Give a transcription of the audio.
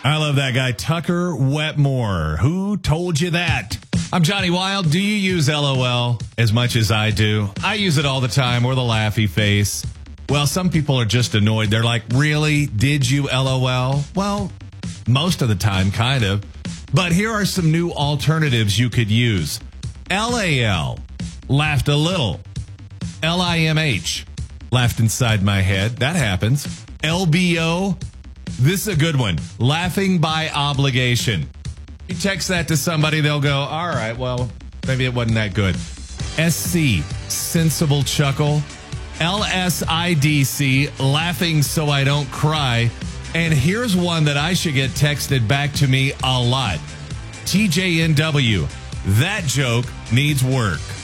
I love that guy, Tucker Wetmore. Who told you that? I'm Johnny Wild. Do you use LOL as much as I do? I use it all the time, or the laughy face. Well, some people are just annoyed. They're like, really? Did you LOL? Well, most of the time, kind of. But here are some new alternatives you could use. LAL, laughed a little. LIMH, laughed inside my head. That happens. LBO, this is a good one. Laughing by obligation. You text that to somebody, they'll go, all right, well, maybe it wasn't that good. SC, sensible chuckle. LSIDC, laughing so I don't cry. And here's one that I should get texted back to me a lot. TJNW, that joke needs work.